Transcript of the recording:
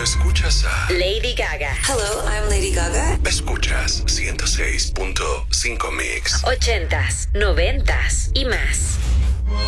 escuchas a Lady Gaga. Hello, I'm Lady Gaga. Escuchas 106.5 Mix. 80s, 90s y más.